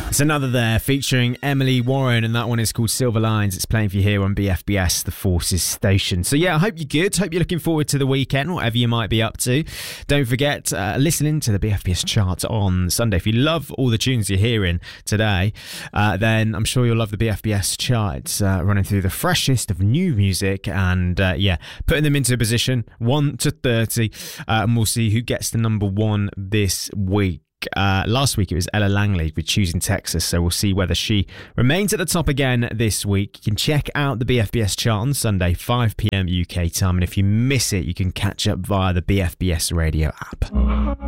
It's another there featuring Emily Warren, and that one is called Silver Lines. It's playing for you here on BFBS, the Forces station. So yeah, I hope you're good. Hope you're looking forward to the weekend, whatever you might be up to. Don't forget, listening to the BFBS chart on Sunday. If you love all the tunes you're hearing today, then I'm sure you'll love the BFBS chart. It's running through the freshest of new music and putting them into a position 1 to 30, and we'll see who gets the number one this week. Last week it was Ella Langley with Choosing Texas, so we'll see whether she remains at the top again this week. You can check out the BFBS chart on Sunday, 5 p.m. UK time, and if you miss it, you can catch up via the BFBS radio app.